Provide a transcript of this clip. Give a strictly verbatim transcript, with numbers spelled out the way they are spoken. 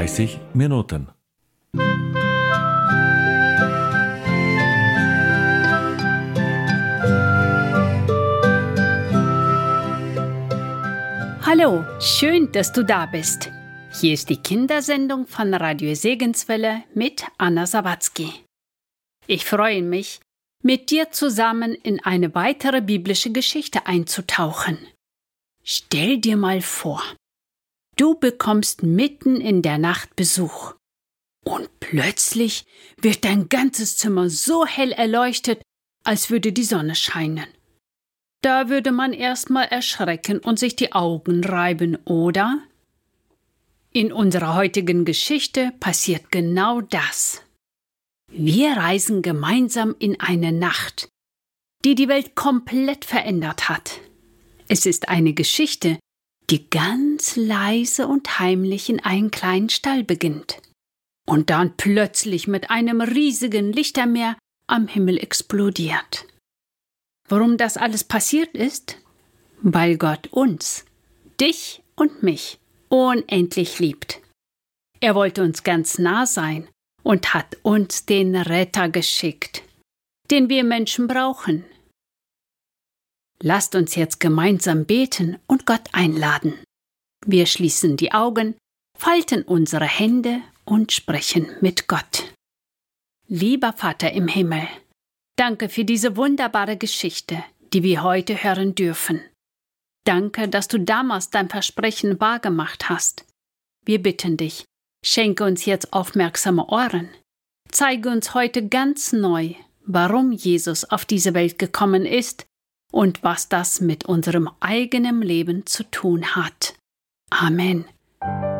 dreißig Minuten. Hallo, schön, dass du da bist. Hier ist die Kindersendung von Radio Segenswelle mit Anna Sawatzki. Ich freue mich, mit dir zusammen in eine weitere biblische Geschichte einzutauchen. Stell dir mal vor, du bekommst mitten in der Nacht Besuch und plötzlich wird dein ganzes Zimmer so hell erleuchtet, als würde die Sonne scheinen. Da würde man erstmal erschrecken und sich die Augen reiben, oder? In unserer heutigen Geschichte passiert genau das. Wir reisen gemeinsam in eine Nacht, die die Welt komplett verändert hat. Es ist eine Geschichte, die ganz leise und heimlich in einem kleinen Stall beginnt und dann plötzlich mit einem riesigen Lichtermeer am Himmel explodiert. Warum das alles passiert ist? Weil Gott uns, dich und mich, unendlich liebt. Er wollte uns ganz nah sein und hat uns den Retter geschickt, den wir Menschen brauchen. Lasst uns jetzt gemeinsam beten und Gott einladen. Wir schließen die Augen, falten unsere Hände und sprechen mit Gott. Lieber Vater im Himmel, danke für diese wunderbare Geschichte, die wir heute hören dürfen. Danke, dass du damals dein Versprechen wahrgemacht hast. Wir bitten dich, schenke uns jetzt aufmerksame Ohren. Zeige uns heute ganz neu, warum Jesus auf diese Welt gekommen ist und was das mit unserem eigenen Leben zu tun hat. Amen.